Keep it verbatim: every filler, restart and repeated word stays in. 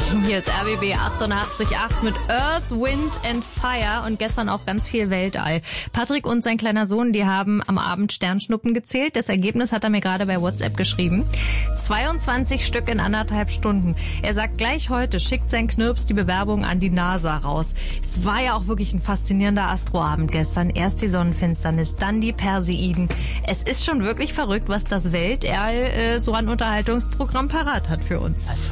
Hier ist R B B achtundachtzig Komma acht mit Earth, Wind and Fire und gestern auch ganz viel Weltall. Patrick und sein kleiner Sohn, die haben am Abend Sternschnuppen gezählt. Das Ergebnis hat er mir gerade bei WhatsApp geschrieben. zweiundzwanzig Stück in anderthalb Stunden. Er sagt, gleich heute schickt sein Knirps die Bewerbung an die NASA raus. Es war ja auch wirklich ein faszinierender Astroabend gestern. Erst die Sonnenfinsternis, dann die Perseiden. Es ist schon wirklich verrückt, was das Weltall äh, so an Unterhaltungsprogramm parat hat für uns.